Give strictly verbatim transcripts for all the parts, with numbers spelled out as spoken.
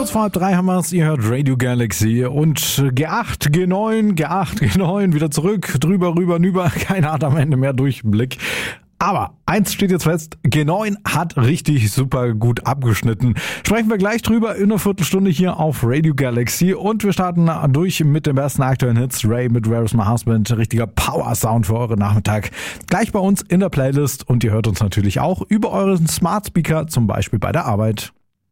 Kurz vor halb drei haben wir es, ihr hört Radio Galaxy und G acht, G neun, G acht, G neun, wieder zurück, drüber, rüber, nüber, keiner hat am Ende mehr Durchblick. Aber eins steht jetzt fest, G neun hat richtig super gut abgeschnitten. Sprechen wir gleich drüber in einer Viertelstunde hier auf Radio Galaxy und wir starten durch mit den besten aktuellen Hits. Ray mit Where is My Husband, richtiger Power-Sound für euren Nachmittag. Gleich bei uns in der Playlist und ihr hört uns natürlich auch über euren Smart Speaker, zum Beispiel bei der Arbeit.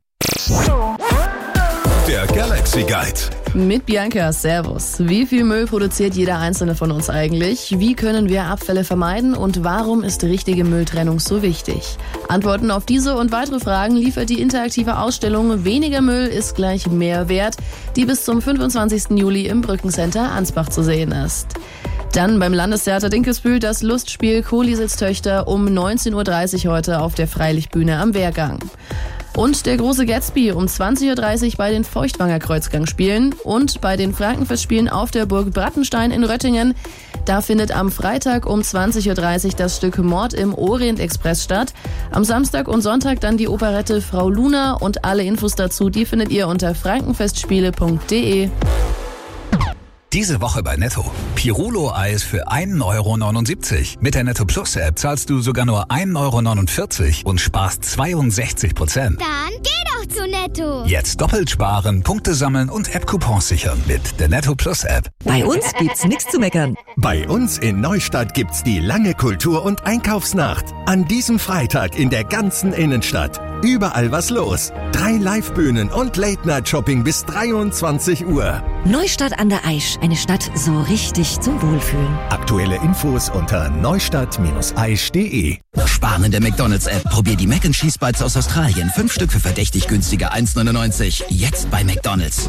Der Galaxy Guide. Mit Bianca, Servus. Wie viel Müll produziert jeder einzelne von uns eigentlich? Wie können wir Abfälle vermeiden und warum ist richtige Mülltrennung so wichtig? Antworten auf diese und weitere Fragen liefert die interaktive Ausstellung Weniger Müll ist gleich mehr Wert, die bis zum fünfundzwanzigsten Juli im Brückencenter Ansbach zu sehen ist. Dann beim Landestheater Dinkelsbühl das Lustspiel Kohlisels Töchter um neunzehn Uhr dreißig heute auf der Freilichtbühne am Wehrgang. Und der große Gatsby um zwanzig Uhr dreißig bei den Feuchtwanger Kreuzgang spielen und bei den Frankenfestspielen auf der Burg Brattenstein in Röttingen. Da findet am Freitag um zwanzig Uhr dreißig das Stück Mord im Orient Express statt. Am Samstag und Sonntag dann die Operette Frau Luna und alle Infos dazu, die findet ihr unter frankenfestspiele punkt de. Diese Woche bei Netto. Pirulo-Eis für ein Euro neunundsiebzig. Mit der Netto Plus App zahlst du sogar nur ein Euro neunundvierzig und sparst zweiundsechzig Prozent. Dann geh doch zu Netto. Jetzt doppelt sparen, Punkte sammeln und App-Coupons sichern mit der Netto Plus App. Bei uns gibt's nichts zu meckern. Bei uns in Neustadt gibt's die lange Kultur- und Einkaufsnacht. An diesem Freitag in der ganzen Innenstadt. Überall was los. Drei Live-Bühnen und Late-Night-Shopping bis dreiundzwanzig Uhr. Neustadt an der Aisch, eine Stadt so richtig zum Wohlfühlen. Aktuelle Infos unter neustadt Bindestrich aisch punkt de. Sparen in der McDonald's-App. Probier die Mac and Cheese Bites aus Australien. Fünf Stück für verdächtig günstige eins neunundneunzig. Jetzt bei McDonald's.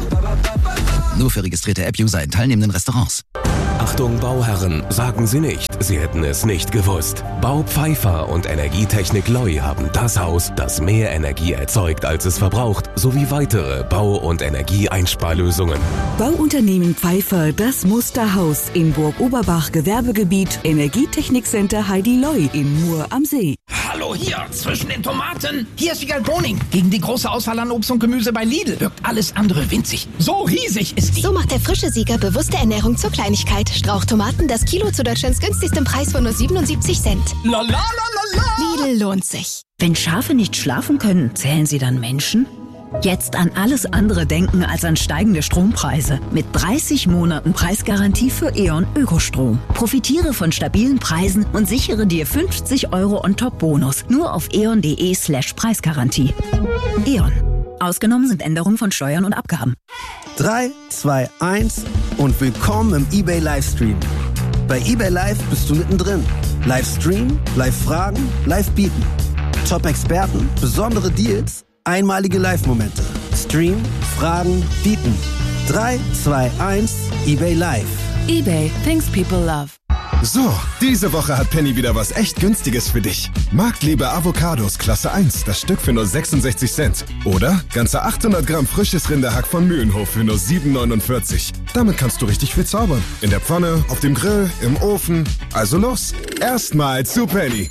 Nur für registrierte App-User in teilnehmenden Restaurants. Achtung Bauherren, sagen Sie nicht, Sie hätten es nicht gewusst. Bau Pfeiffer und Energietechnik Loi haben das Haus, das mehr Energie erzeugt, als es verbraucht, sowie weitere Bau- und Energieeinsparlösungen. Bauunternehmen Pfeiffer, das Musterhaus in Burg Oberbach, Gewerbegebiet, Energietechnikcenter Heidi Loi in Mur am See. Hallo hier, zwischen den Tomaten. Hier ist Wiegald Boning. Gegen die große Auswahl an Obst und Gemüse bei Lidl wirkt alles andere winzig. So riesig ist die. So macht der frische Sieger bewusste Ernährung zur Kleinigkeit. Strauchtomaten, das Kilo zu Deutschlands günstigstem Preis von nur siebenundsiebzig Cent. La la la la la. Lidl lohnt sich. Wenn Schafe nicht schlafen können, zählen sie dann Menschen? Jetzt an alles andere denken als an steigende Strompreise. Mit dreißig Monaten Preisgarantie für E.ON Ökostrom. Profitiere von stabilen Preisen und sichere dir fünfzig Euro On-Top-Bonus. Nur auf eon.de slash Preisgarantie. E.ON. Ausgenommen sind Änderungen von Steuern und Abgaben. drei, zwei, eins und willkommen im eBay Livestream. Bei eBay Live bist du mittendrin. Livestream, Live-Fragen, Live-Bieten. Top-Experten, besondere Deals, einmalige Live-Momente. Stream, Fragen, Bieten. drei, zwei, eins, eBay Live. eBay, things people love. So, diese Woche hat Penny wieder was echt Günstiges für dich. Marktliebe Avocados Klasse eins, das Stück für nur sechsundsechzig Cent. Oder ganze achthundert Gramm frisches Rinderhack von Mühlenhof für nur sieben neunundvierzig. Damit kannst du richtig viel zaubern. In der Pfanne, auf dem Grill, im Ofen. Also los, erstmal zu Penny.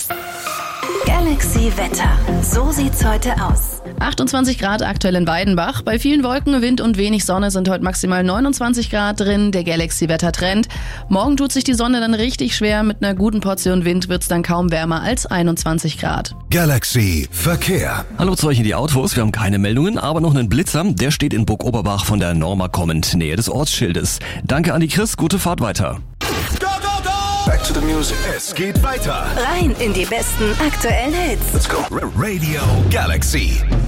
Galaxy Wetter. So sieht's heute aus. achtundzwanzig Grad aktuell in Weidenbach. Bei vielen Wolken, Wind und wenig Sonne sind heute maximal neunundzwanzig Grad drin. Der Galaxy-Wetter-Trend. Morgen tut sich die Sonne dann richtig schwer. Mit einer guten Portion Wind wird's dann kaum wärmer als einundzwanzig Grad. Galaxy Verkehr. Hallo zu euch in die Autos. Wir haben keine Meldungen, aber noch einen Blitzer. Der steht in Burg Oberbach von der Norma kommend, Nähe des Ortsschildes. Danke an die Chris. Gute Fahrt weiter. Back to the music. Es geht weiter. Rein in die besten aktuellen Hits. Let's go. Radio Galaxy.